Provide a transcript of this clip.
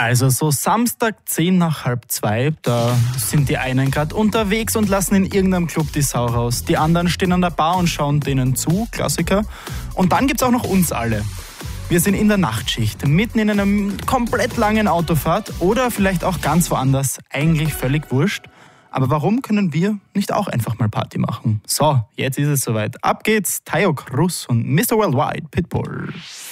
Also so Samstag 10 nach halb 2, da sind die einen gerade unterwegs und lassen in irgendeinem Club die Sau raus. Die anderen stehen an der Bar und schauen denen zu, Klassiker. Und dann gibt's auch noch uns alle. Wir sind in der Nachtschicht, mitten in einer komplett langen Autofahrt oder vielleicht auch ganz woanders, eigentlich völlig wurscht. Aber warum können wir nicht auch einfach mal Party machen? So, jetzt ist es soweit. Ab geht's, Tayo Cruz und Mr. Worldwide, Pitbull.